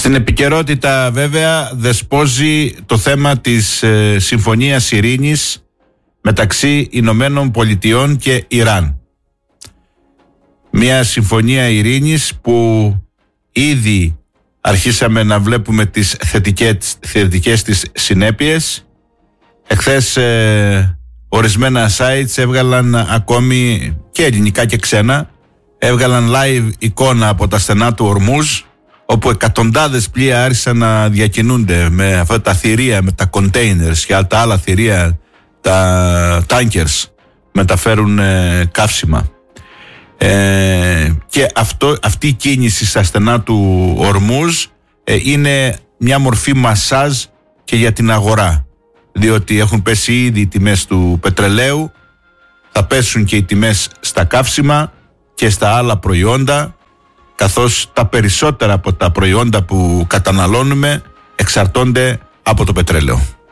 Στην επικαιρότητα βέβαια δεσπόζει το θέμα της συμφωνίας ειρήνης μεταξύ Ηνωμένων Πολιτειών και Ιράν. Μια συμφωνία ειρήνης που ήδη αρχίσαμε να βλέπουμε τις θετικές της συνέπειες. Εχθές ορισμένα sites έβγαλαν ακόμη, και ελληνικά και ξένα, έβγαλαν live εικόνα από τα στενά του Ορμούζ, όπου εκατοντάδες πλοία άρχισαν να διακινούνται με αυτά τα θηρία, με τα containers και τα άλλα θηρία, τα tankers, μεταφέρουν καύσιμα. Και αυτή η κίνηση στα στενά του Ορμούζ είναι μια μορφή μασάζ και για την αγορά, διότι έχουν πέσει ήδη οι τιμές του πετρελαίου, θα πέσουν και οι τιμές στα καύσιμα και στα άλλα προϊόντα, καθώς τα περισσότερα από τα προϊόντα που καταναλώνουμε εξαρτώνται από το πετρέλαιο.